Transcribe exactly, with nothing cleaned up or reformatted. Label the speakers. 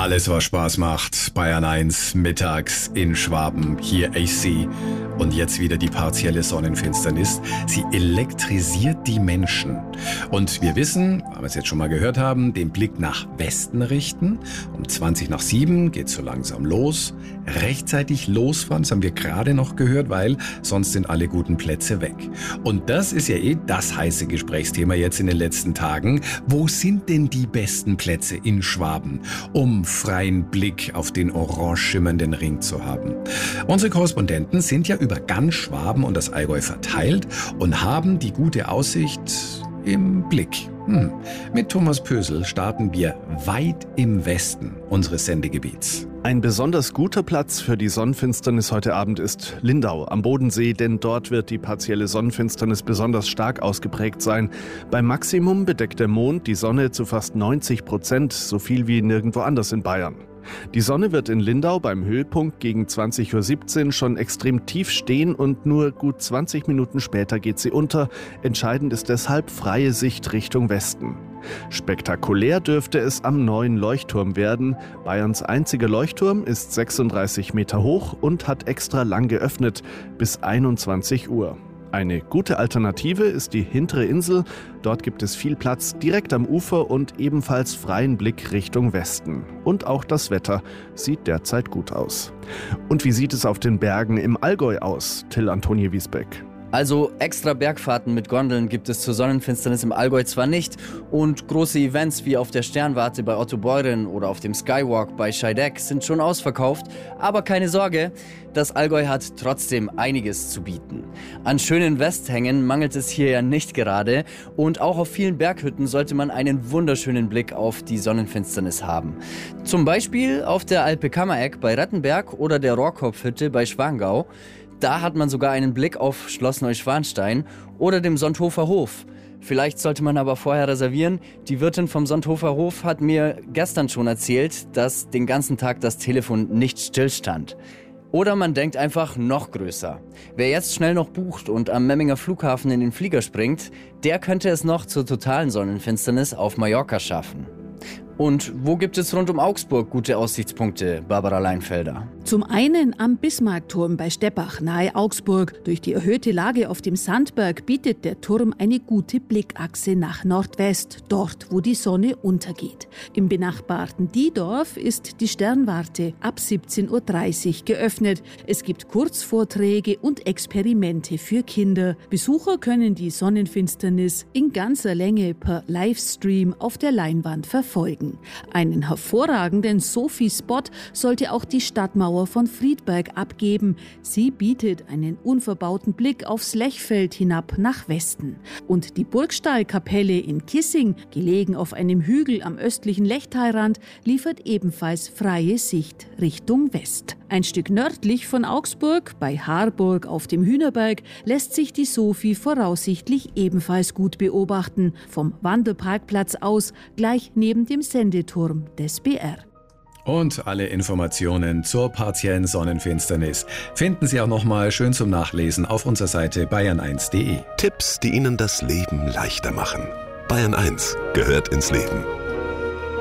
Speaker 1: Alles, was Spaß macht. Bayern eins, mittags in Schwaben, hier A C. Und jetzt wieder die partielle Sonnenfinsternis. Sie elektrisiert die Menschen. Und wir wissen, weil wir es jetzt schon mal gehört haben, den Blick nach Westen richten. Um zwanzig nach sieben geht's so langsam los. Rechtzeitig losfahren, das haben wir gerade noch gehört, weil sonst sind alle guten Plätze weg. Und das ist ja eh das heiße Gesprächsthema jetzt in den letzten Tagen. Wo sind denn die besten Plätze in Schwaben, um freien Blick auf den orange schimmernden Ring zu haben? Unsere Korrespondenten sind ja über ganz Schwaben und das Allgäu verteilt und haben die gute Aussicht im Blick. Hm. Mit Thomas Pösel starten wir weit im Westen unseres Sendegebiets.
Speaker 2: Ein besonders guter Platz für die Sonnenfinsternis heute Abend ist Lindau am Bodensee, denn dort wird die partielle Sonnenfinsternis besonders stark ausgeprägt sein. Beim Maximum bedeckt der Mond die Sonne zu fast neunzig Prozent, so viel wie nirgendwo anders in Bayern. Die Sonne wird in Lindau beim Höhepunkt gegen zwanzig Uhr siebzehn schon extrem tief stehen und nur gut zwanzig Minuten später geht sie unter. Entscheidend ist deshalb freie Sicht Richtung Westen. Spektakulär dürfte es am neuen Leuchtturm werden. Bayerns einziger Leuchtturm ist sechsunddreißig Meter hoch und hat extra lang geöffnet, bis einundzwanzig Uhr. Eine gute Alternative ist die hintere Insel. Dort gibt es viel Platz direkt am Ufer und ebenfalls freien Blick Richtung Westen. Und auch das Wetter sieht derzeit gut aus. Und wie sieht es auf den Bergen im Allgäu aus, Till Antonie Wiesbeck?
Speaker 3: Also extra Bergfahrten mit Gondeln gibt es zur Sonnenfinsternis im Allgäu zwar nicht und große Events wie auf der Sternwarte bei Otto Beuren oder auf dem Skywalk bei Scheideck sind schon ausverkauft, aber keine Sorge, das Allgäu hat trotzdem einiges zu bieten. An schönen Westhängen mangelt es hier ja nicht gerade und auch auf vielen Berghütten sollte man einen wunderschönen Blick auf die Sonnenfinsternis haben. Zum Beispiel auf der Alpe Kammereck bei Rettenberg oder der Rohrkopfhütte bei Schwangau. Da hat man sogar einen Blick auf Schloss Neuschwanstein oder dem Sonthofer Hof. Vielleicht sollte man aber vorher reservieren. Die Wirtin vom Sonthofer Hof hat mir gestern schon erzählt, dass den ganzen Tag das Telefon nicht stillstand. Oder man denkt einfach noch größer. Wer jetzt schnell noch bucht und am Memminger Flughafen in den Flieger springt, der könnte es noch zur totalen Sonnenfinsternis auf Mallorca schaffen. Und wo gibt es rund um Augsburg gute Aussichtspunkte, Barbara Leinfelder?
Speaker 4: Zum einen am Bismarckturm bei Steppach nahe Augsburg. Durch die erhöhte Lage auf dem Sandberg bietet der Turm eine gute Blickachse nach Nordwest, dort wo die Sonne untergeht. Im benachbarten Diedorf ist die Sternwarte ab siebzehn Uhr dreißig geöffnet. Es gibt Kurzvorträge und Experimente für Kinder. Besucher können die Sonnenfinsternis in ganzer Länge per Livestream auf der Leinwand verfolgen. Einen hervorragenden Sophie-Spot sollte auch die Stadtmauer von Friedberg abgeben. Sie bietet einen unverbauten Blick aufs Lechfeld hinab nach Westen. Und die Burgstallkapelle in Kissing, gelegen auf einem Hügel am östlichen Lechtairand, liefert ebenfalls freie Sicht Richtung West. Ein Stück nördlich von Augsburg, bei Harburg auf dem Hühnerberg, lässt sich die Sophie voraussichtlich ebenfalls gut beobachten. Vom Wanderparkplatz aus, gleich neben dem Sendeturm des B R.
Speaker 1: Und alle Informationen zur partiellen Sonnenfinsternis finden Sie auch nochmal schön zum Nachlesen auf unserer Seite bayern eins punkt de.
Speaker 5: Tipps, die Ihnen das Leben leichter machen. Bayern eins gehört ins Leben.